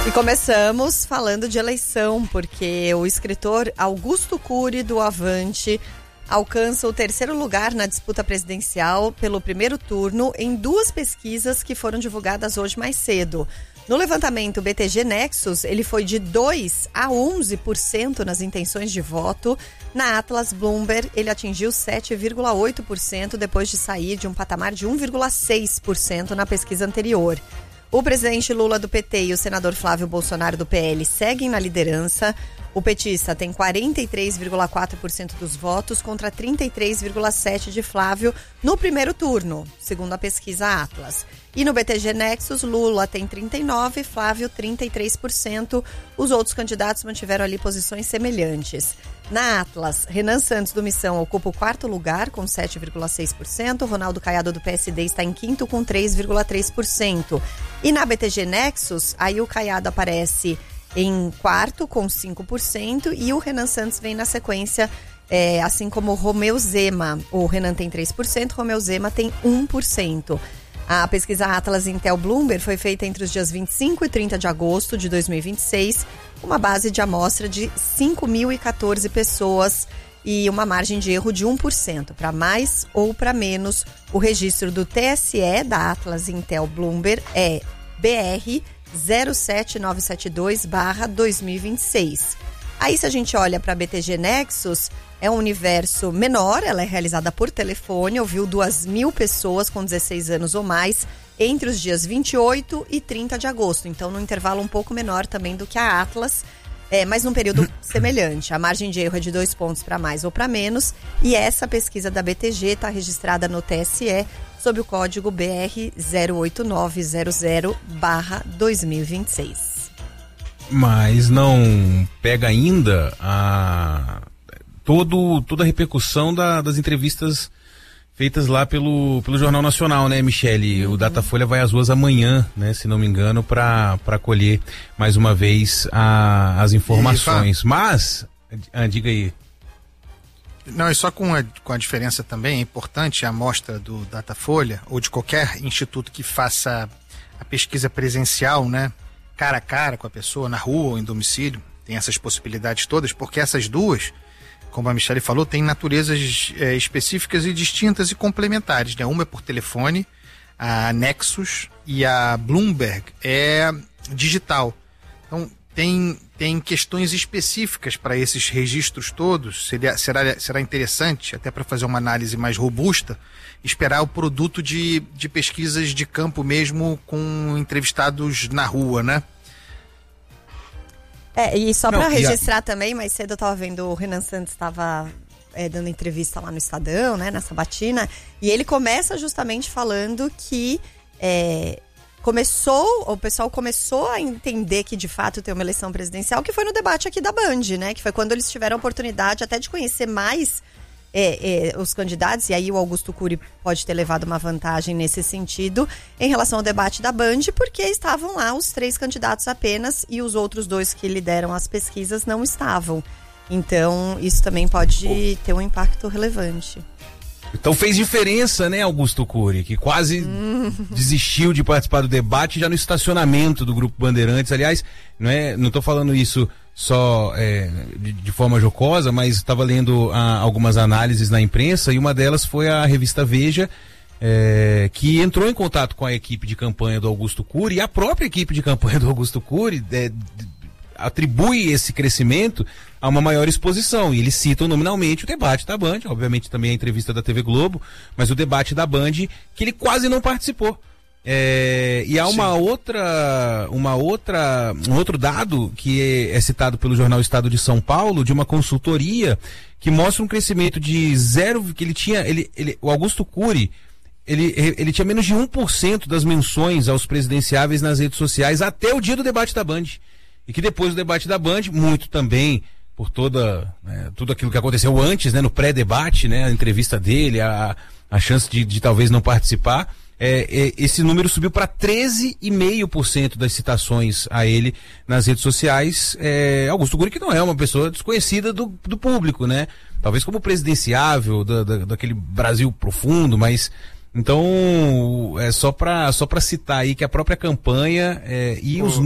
E começamos falando de eleição, porque o escritor Augusto Cury, do Avante, alcança o 3º lugar na disputa presidencial pelo primeiro turno em 2 pesquisas que foram divulgadas hoje mais cedo. No levantamento BTG Nexus, ele foi de 2% a 11% nas intenções de voto. Na Atlas Bloomberg, ele atingiu 7,8% depois de sair de um patamar de 1,6% na pesquisa anterior. O presidente Lula do PT e o senador Flávio Bolsonaro do PL seguem na liderança. O petista tem 43,4% dos votos contra 33,7% de Flávio no primeiro turno, segundo a pesquisa Atlas. E no BTG Nexus, Lula tem 39%, Flávio 33%. Os outros candidatos mantiveram ali posições semelhantes. Na Atlas, Renan Santos do Missão ocupa o 4º lugar com 7,6%. Ronaldo Caiado do PSD está em 5º com 3,3%. E na BTG Nexus, aí o Caiado aparece em 4º com 5% e o Renan Santos vem na sequência, assim como o Romeu Zema. O Renan tem 3%, Romeu Zema tem 1%. A pesquisa Atlas Intel Bloomberg foi feita entre os dias 25 e 30 de agosto de 2026, uma base de amostra de 5.014 pessoas e uma margem de erro de 1%, para mais ou para menos. O registro do TSE da Atlas Intel Bloomberg é BR 07972/2026. Aí, se a gente olha para a BTG Nexus, é um universo menor, ela é realizada por telefone, ouviu 2.000 pessoas com 16 anos ou mais entre os dias 28 e 30 de agosto. Então, num intervalo um pouco menor também do que a Atlas, mas num período semelhante. A margem de erro é de 2 pontos para mais ou para menos. E essa pesquisa da BTG está registrada no TSE sob o código BR 08900/2026. Mas não pega ainda toda a repercussão das entrevistas feitas lá pelo Jornal Nacional, né, Michele? O Datafolha vai às ruas amanhã, né, se não me engano, para colher mais uma vez as informações. Mas, diga aí. Não, e só com a diferença também, é importante a amostra do Datafolha, ou de qualquer instituto que faça a pesquisa presencial, né, cara a cara com a pessoa, na rua ou em domicílio, tem essas possibilidades todas, porque essas duas, como a Michele falou, têm naturezas específicas e distintas e complementares, né? Uma é por telefone, a Nexus, e a Bloomberg é digital. Então, tem questões específicas para esses registros todos. Será interessante, até para fazer uma análise mais robusta, esperar o produto de pesquisas de campo mesmo, com entrevistados na rua, né? E só para registrar também, mais cedo eu estava vendo o Renan Santos estava dando entrevista lá no Estadão, né, na Sabatina, e ele começa justamente falando que o pessoal começou a entender que de fato tem uma eleição presidencial, que foi no debate aqui da Band, né, que foi quando eles tiveram a oportunidade até de conhecer mais os candidatos, e aí o Augusto Cury pode ter levado uma vantagem nesse sentido em relação ao debate da Band, porque estavam lá os 3 candidatos apenas e os outros 2 que lideram as pesquisas não estavam. Então, isso também pode ter um impacto relevante. Então fez diferença, né, Augusto Cury, que quase desistiu de participar do debate já no estacionamento do Grupo Bandeirantes. Aliás, não estou falando isso só de forma jocosa, mas estava lendo algumas análises na imprensa, e uma delas foi a revista Veja, que entrou em contato com a equipe de campanha do Augusto Cury, e a própria equipe de campanha do Augusto Cury atribui esse crescimento a uma maior exposição, e eles citam nominalmente o debate da Band, obviamente também a entrevista da TV Globo, mas o debate da Band, que ele quase não participou. E há um outro dado que é citado pelo jornal Estado de São Paulo, de uma consultoria, que mostra um crescimento de que ele tinha, o Augusto Cury, ele tinha menos de 1% das menções aos presidenciáveis nas redes sociais até o dia do debate da Band. E que depois do debate da Band, muito também por tudo aquilo que aconteceu antes, né, no pré-debate, né, a entrevista dele, a chance de talvez não participar, esse número subiu para 13,5% das citações a ele nas redes sociais. Augusto Cury, que não é uma pessoa desconhecida do público, né? Talvez como presidenciável daquele Brasil profundo, mas então só para citar aí que a própria campanha e os